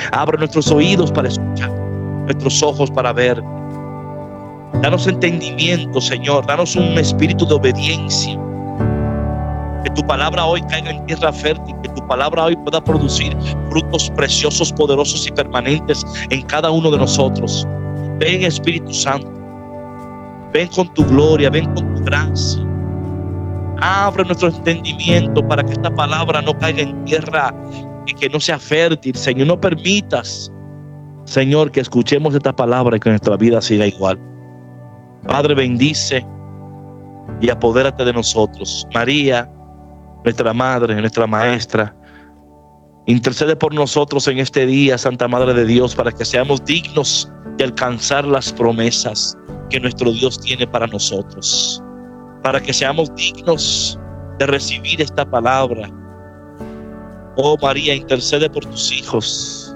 Abre nuestros oídos para escuchar, nuestros ojos para ver. Danos entendimiento, Señor. Danos un espíritu de obediencia. Que tu palabra hoy caiga en tierra fértil. Que tu palabra hoy pueda producir frutos preciosos, poderosos y permanentes en cada uno de nosotros. Ven, Espíritu Santo. Ven con tu gloria, ven con tu gracia. Abre nuestro entendimiento para que esta palabra no caiga en tierra y que no sea fértil. Señor, no permitas, Señor, que escuchemos esta palabra y que nuestra vida siga igual. Padre, bendice y apodérate de nosotros. María, nuestra madre, nuestra maestra, intercede por nosotros en este día, Santa Madre de Dios, para que seamos dignos de alcanzar las promesas que nuestro Dios tiene para nosotros, para que seamos dignos de recibir esta palabra. Oh María, intercede por tus hijos.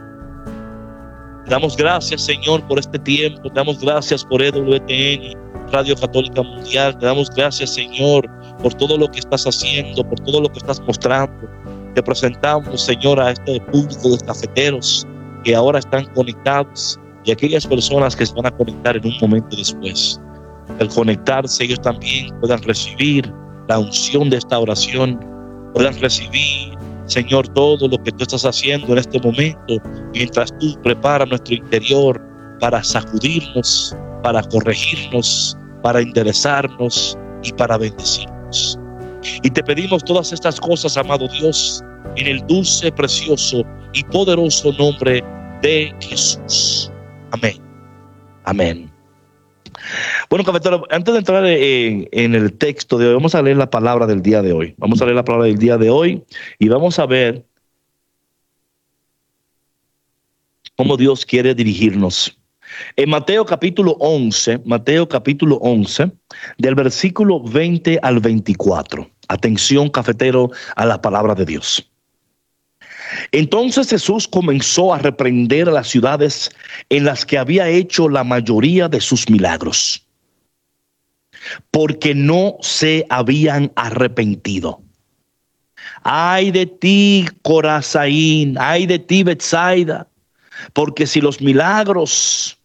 Te damos gracias, Señor, por este tiempo. Te damos gracias por EWTN, Radio Católica Mundial. Te damos gracias, Señor, por todo lo que estás haciendo, por todo lo que estás mostrando. Te presentamos, Señor, a este público de cafeteros que ahora están conectados y aquellas personas que se van a conectar en un momento después. Al conectarse, ellos también puedan recibir la unción de esta oración, puedan recibir, Señor, todo lo que tú estás haciendo en este momento, mientras tú preparas nuestro interior para sacudirnos, para corregirnos, para enderezarnos y para bendecirnos. Y te pedimos todas estas cosas, amado Dios, en el dulce, precioso y poderoso nombre de Jesús. Amén. Amén. Bueno, cafetero, antes de entrar en el texto de hoy, vamos a leer la palabra del día de hoy. Vamos a leer la palabra del día de hoy y vamos a ver cómo Dios quiere dirigirnos. En Mateo capítulo 11, del versículo 20 al 24. Atención, cafetero, a la palabra de Dios. Entonces Jesús comenzó a reprender a las ciudades en las que había hecho la mayoría de sus milagros, porque no se habían arrepentido. Ay de ti, Corazaín, ay de ti, Betsaida, porque si los milagros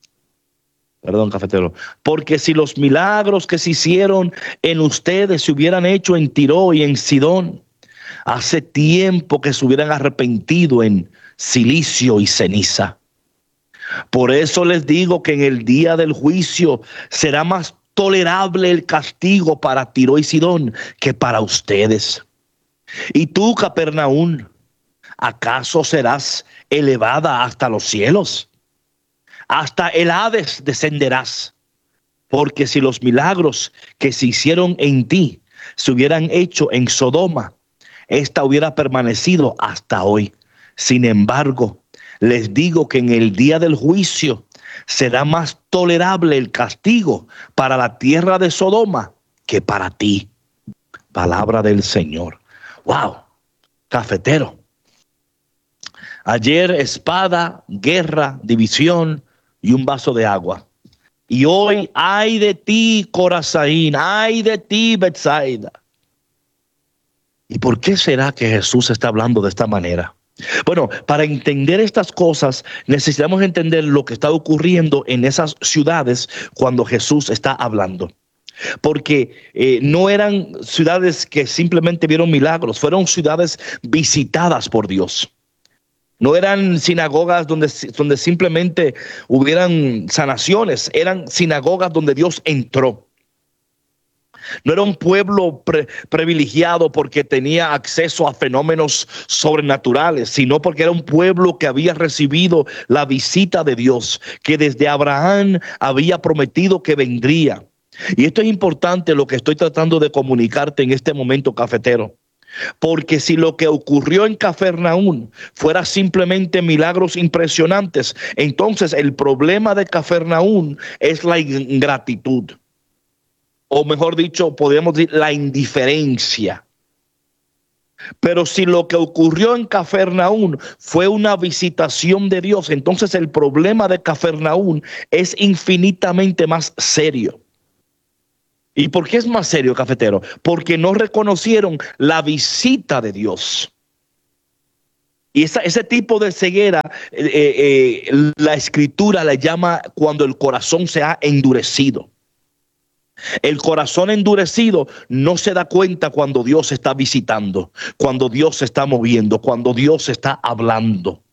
que se hicieron en ustedes se hubieran hecho en Tiro y en Sidón, hace tiempo que se hubieran arrepentido en silicio y ceniza. Por eso les digo que en el día del juicio será más tolerable el castigo para Tiro y Sidón que para ustedes. Y tú, Capernaum, ¿acaso serás elevada hasta los cielos? Hasta el Hades descenderás. Porque si los milagros que se hicieron en ti se hubieran hecho en Sodoma, esta hubiera permanecido hasta hoy. Sin embargo, les digo que en el día del juicio será más tolerable el castigo para la tierra de Sodoma que para ti. Palabra del Señor. ¡Wow! Cafetero. Ayer espada, guerra, división y un vaso de agua. Y hoy, ay de ti, Corazaín, ay de ti, Betsaida. ¿Y por qué será que Jesús está hablando de esta manera? Bueno, para entender estas cosas necesitamos entender lo que está ocurriendo en esas ciudades cuando Jesús está hablando. Porque no eran ciudades que simplemente vieron milagros, fueron ciudades visitadas por Dios. No eran sinagogas donde simplemente hubieran sanaciones, eran sinagogas donde Dios entró. No era un pueblo privilegiado porque tenía acceso a fenómenos sobrenaturales, sino porque era un pueblo que había recibido la visita de Dios, que desde Abraham había prometido que vendría. Y esto es importante, lo que estoy tratando de comunicarte en este momento, cafetero. Porque si lo que ocurrió en Cafarnaúm fuera simplemente milagros impresionantes, entonces el problema de Cafarnaúm es la ingratitud. O mejor dicho, podríamos decir la indiferencia. Pero si lo que ocurrió en Cafarnaúm fue una visitación de Dios, entonces el problema de Cafarnaúm es infinitamente más serio. ¿Y por qué es más serio, cafetero? Porque no reconocieron la visita de Dios. Y ese tipo de ceguera, la escritura le llama cuando el corazón se ha endurecido. El corazón endurecido no se da cuenta cuando Dios está visitando, cuando Dios se está moviendo, cuando Dios está hablando.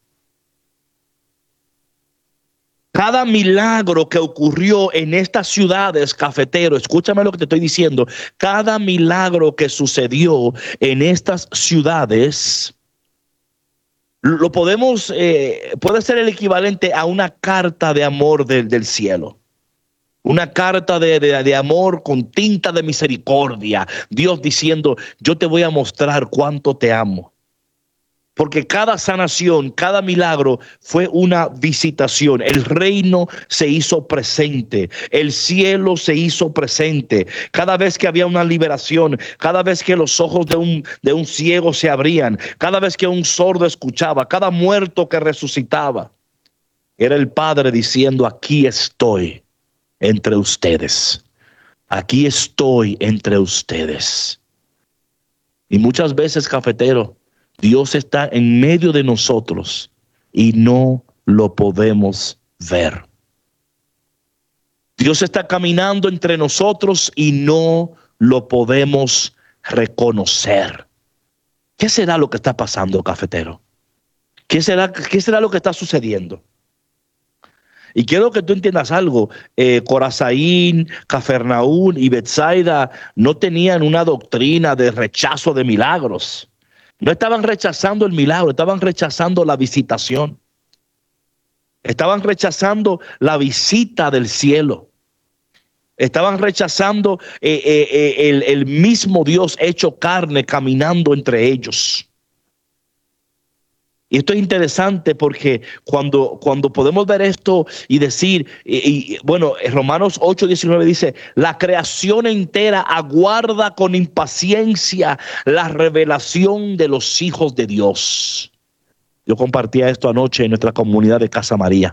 Cada milagro que ocurrió en estas ciudades, Cafetero, escúchame lo que te estoy diciendo, cada milagro que sucedió en estas ciudades, lo podemos, puede ser el equivalente a una carta de amor del cielo. Una carta de amor con tinta de misericordia. Dios diciendo, yo te voy a mostrar cuánto te amo. Porque cada sanación, cada milagro fue una visitación. El reino se hizo presente. El cielo se hizo presente. Cada vez que había una liberación, cada vez que los ojos de un ciego se abrían, cada vez que un sordo escuchaba, cada muerto que resucitaba, era el Padre diciendo, aquí estoy entre ustedes. Aquí estoy entre ustedes. Y muchas veces, Cafetero, Dios está en medio de nosotros y no lo podemos ver. Dios está caminando entre nosotros y no lo podemos reconocer. ¿Qué será lo que está pasando, Cafetero? ¿Qué será lo que está sucediendo? Y quiero que tú entiendas algo. Corazaín, Cafarnaúm y Betsaida no tenían una doctrina de rechazo de milagros. No estaban rechazando el milagro, estaban rechazando la visitación. Estaban rechazando la visita del cielo. Estaban rechazando el mismo Dios hecho carne caminando entre ellos. Y esto es interesante porque cuando podemos ver esto y decir, bueno, Romanos 8:19 dice, la creación entera aguarda con impaciencia la revelación de los hijos de Dios. Yo compartía esto anoche en nuestra comunidad de Casa María.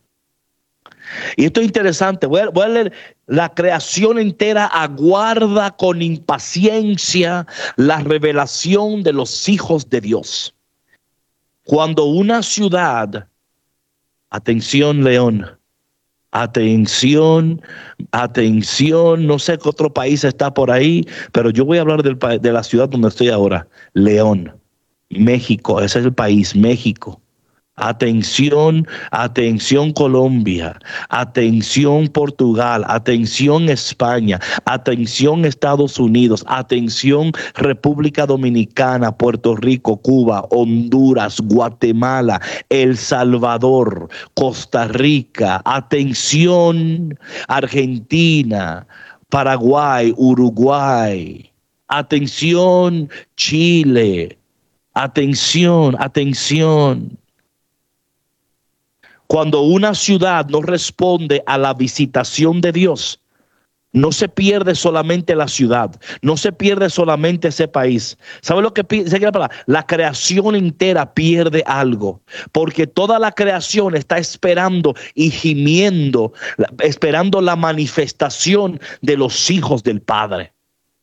Y esto es interesante, voy a leer, la creación entera aguarda con impaciencia la revelación de los hijos de Dios. Cuando una ciudad, atención León, atención, no sé qué otro país está por ahí, pero yo voy a hablar de la ciudad donde estoy ahora, León, México, ese es el país, México. Atención, atención Colombia, atención Portugal, atención España, atención Estados Unidos, atención República Dominicana, Puerto Rico, Cuba, Honduras, Guatemala, El Salvador, Costa Rica, atención Argentina, Paraguay, Uruguay, atención Chile, atención. Cuando una ciudad no responde a la visitación de Dios, no se pierde solamente la ciudad, no se pierde solamente ese país. ¿Sabe lo que dice la palabra? La creación entera pierde algo, porque toda la creación está esperando y gimiendo, esperando la manifestación de los hijos del Padre.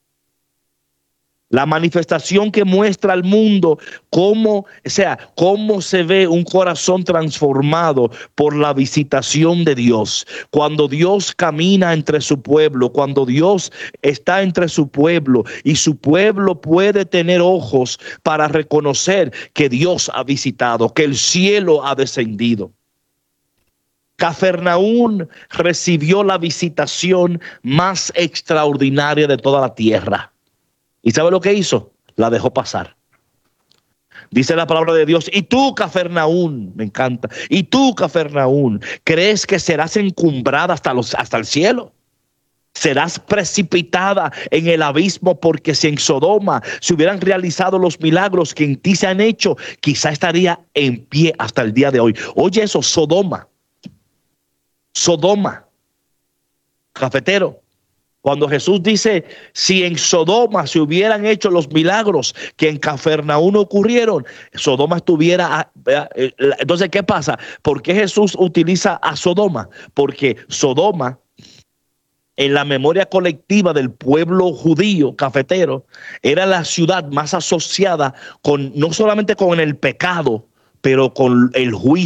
La manifestación que muestra al mundo cómo se ve un corazón transformado por la visitación de Dios. Cuando Dios camina entre su pueblo, cuando Dios está entre su pueblo y su pueblo puede tener ojos para reconocer que Dios ha visitado, que el cielo ha descendido. Cafarnaúm recibió la visitación más extraordinaria de toda la tierra. ¿Y sabe lo que hizo? La dejó pasar. Dice la palabra de Dios, y tú, Cafarnaúm, me encanta, y tú, Cafarnaúm, ¿crees que serás encumbrada hasta el cielo? Serás precipitada en el abismo, porque si en Sodoma se hubieran realizado los milagros que en ti se han hecho, quizá estaría en pie hasta el día de hoy. Oye eso, Sodoma, Cafetero. Cuando Jesús dice, si en Sodoma se hubieran hecho los milagros que en Cafarnaúm ocurrieron, Sodoma estuviera... Entonces, ¿qué pasa? ¿Por qué Jesús utiliza a Sodoma? Porque Sodoma en la memoria colectiva del pueblo judío cafetero, era la ciudad más asociada con no solamente con el pecado, pero con el juicio.